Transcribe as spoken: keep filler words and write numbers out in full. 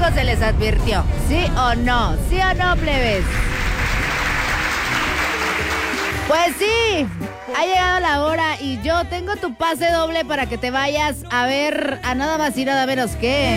público se les advirtió. ¿Sí o no? ¿Sí o no, plebes? Pues sí, ha llegado la hora y yo tengo tu pase doble para que te vayas a ver a nada más y nada menos que...